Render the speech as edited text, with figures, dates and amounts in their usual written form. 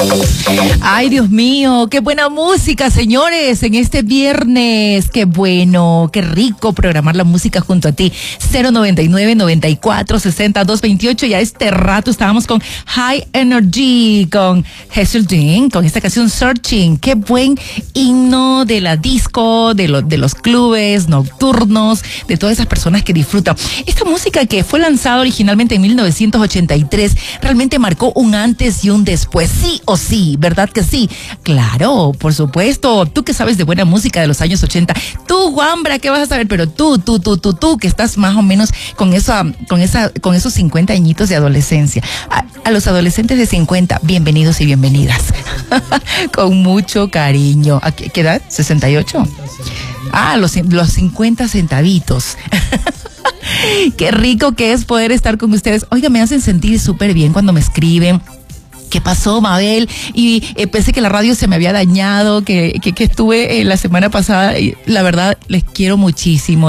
Ay, Dios mío, qué buena música, señores, en este viernes. Qué bueno, qué rico programar la música junto a ti. 099-94-60-228. Y a este rato estábamos con High Energy, con Jesús Dean, con esta canción Searching. Qué buen himno de la disco, de los clubes nocturnos, de todas esas personas que disfrutan. Esta música que fue lanzada originalmente en 1983 realmente marcó un antes y un después. Sí o sí, ¿verdad que sí? Claro, por supuesto. Tú que sabes de buena música de los años 80. Tú, Wambra, ¿qué vas a saber? Pero tú, que estás más o menos con esos 50 añitos de adolescencia. A los adolescentes de 50, bienvenidos y bienvenidas. Con mucho cariño. ¿A qué edad? ¿68? Ah, los 50 centavitos. Qué rico que es poder estar con ustedes. Oiga, me hacen sentir súper bien cuando me escriben. ¿Qué pasó, Mabel? Y pensé que la radio se me había dañado, que estuve la semana pasada. Y la verdad, les quiero muchísimo.